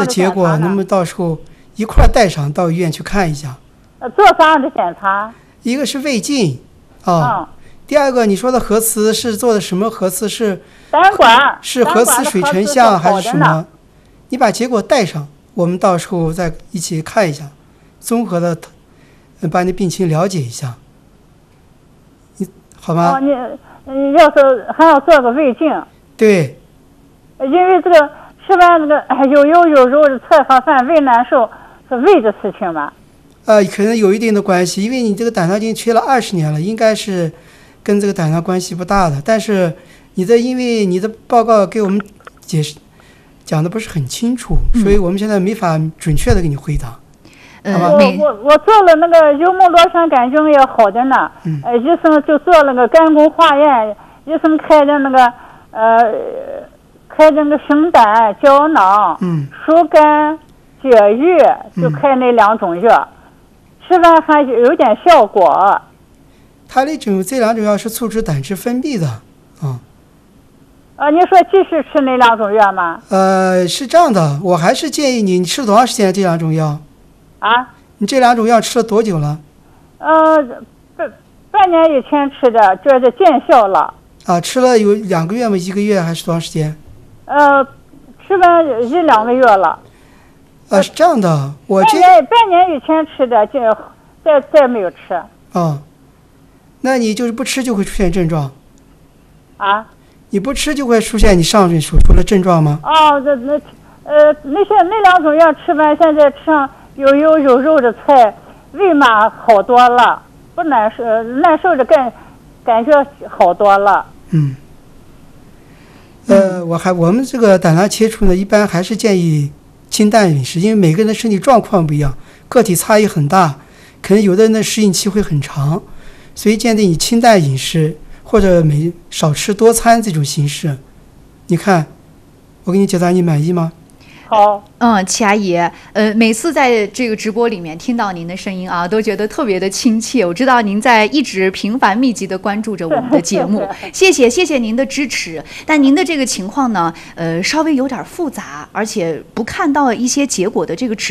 的结果，能不能到时候一块带上到医院去看一下？ 做啥样的检查？ 一个是胃镜啊，第二个你说的核磁是做的什么核磁？是胆管？ 是核磁水成像还是什么？你把结果带上，我们到时候再一起看一下，综合的把你病情了解一下，你好吗？ 你要是还要做个胃镜。 对。 因为这个吃完那个有肉的菜和饭，胃难受是胃的事情吧？ 可能有一定的关系，因为你这个胆囊镜缺了20年了，应该是跟这个胆囊关系不大的。但是因为你的报告给我们讲的不是很清楚，所以我们现在没法准确的给你回答。 我做了那个幽门螺旋杆菌也好的呢。医生就做了个肝功化验，医生开的那个生胆、胶囊、疏肝、解郁，就开那2种药。吃完还有点效果。 它这2种药是促使胆汁分泌的， 你说继续吃那2种药吗？ 是这样的，我还是建议你吃了多长时间这2种药？你这2种药吃了多久了？ 半年以前吃的，觉得见效了。 吃了有2个月吗？1个月还是多长时间？ 吃完1-2个月了。 是这样的， 半年以前吃的，就再没有吃。 那你就是不吃就会出现症状？你不吃就会出现你上面所说的症状吗？ 那2种药吃完，现在吃上有肉的菜，胃嘛好多了，不难受，难受的感觉好多了。 我们这个胆囊切除呢，一般还是建议清淡饮食，因为每个人的身体状况不一样，个体差异很大，可能有的人的适应期会很长，所以建议你清淡饮食或者少吃多餐这种形式。你看，我给你解答，你满意吗？ 好。 齐阿姨，每次在这个直播里面听到您的声音啊，都觉得特别的亲切。我知道您在一直频繁密集的关注着我们的节目，谢谢您的支持。但您的这个情况呢，稍微有点复杂，而且不看到一些结果的这个